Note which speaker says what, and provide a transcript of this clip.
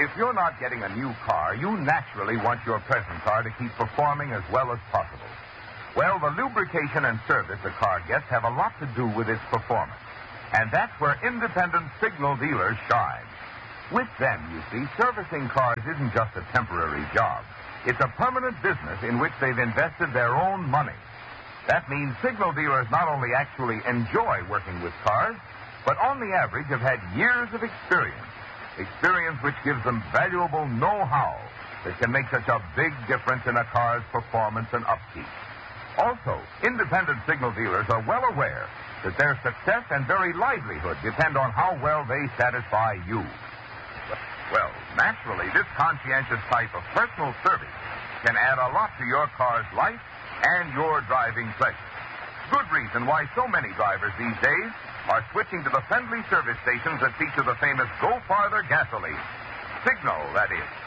Speaker 1: if you're not getting a new car, you naturally want your present car to keep performing as well as possible. Well, the lubrication and service a car gets have a lot to do with its performance. And that's where independent signal dealers shine. With them, you see, servicing cars isn't just a temporary job. It's a permanent business in which they've invested their own money. That means signal dealers not only actually enjoy working with cars, but on the average have had years of experience. Experience which gives them valuable know-how that can make such a big difference in a car's performance and upkeep. Also, independent signal dealers are well aware that their success and very livelihood depend on how well they satisfy you. Well, naturally, this conscientious type of personal service can add a lot to your car's life and your driving pleasure. Good reason why so many drivers these days are switching to the friendly service stations that feature the famous Go Farther gasoline. Signal, that is.